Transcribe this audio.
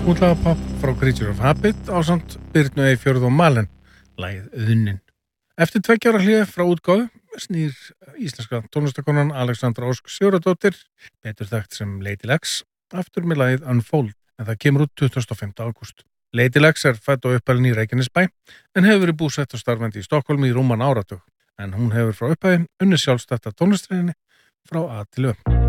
Útlaga frá Creature of Habit ásamt Birnu Eyfjörð og Malen, lagið Auðnin. Eftir 2 ára hlé frá útgáfu snýr íslenska tónlistakonan Alexandra Ósk Sigurðardóttir, betur þekkt sem Lady Lex, aftur með lagið Unfold, en það kemur út 25. ágúst. Lady Lex fædd og uppalin í Reykjanesbæ, en hefur verið búsett og starfandi í Stokkólmi í rúman áratug, en hún hefur frá upphafi unnið sjálfstætt að tónlistinni frá A til Ö.